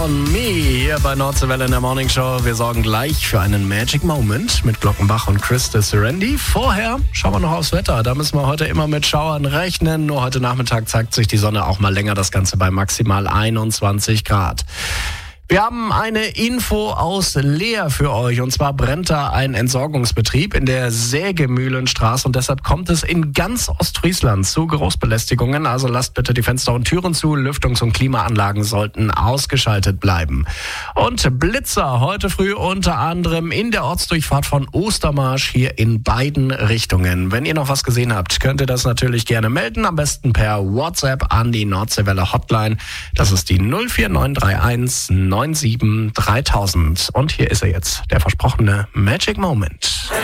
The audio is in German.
on Me hier bei Nordsee-Welle in der Morning Show. Wir sorgen gleich für einen Magic Moment mit Glockenbach und Crystal Serendi. Vorher schauen wir noch aufs Wetter. Da müssen wir heute immer mit Schauern rechnen. Nur heute Nachmittag zeigt sich die Sonne auch mal länger. Das Ganze bei maximal 21 Grad. Wir haben eine Info aus Leer für euch. Und zwar brennt da ein Entsorgungsbetrieb in der Sägemühlenstraße. Und deshalb kommt es in ganz Ostfriesland zu Geruchsbelästigungen. Also lasst bitte die Fenster und Türen zu. Lüftungs- und Klimaanlagen sollten ausgeschaltet bleiben. Und Blitzer heute früh unter anderem in der Ortsdurchfahrt von Ostermarsch hier in beiden Richtungen. Wenn ihr noch was gesehen habt, könnt ihr das natürlich gerne melden. Am besten per WhatsApp an die Nordseewelle Hotline. Das ist die 04931 97 3000. Und hier ist er jetzt, der versprochene Magic Moment.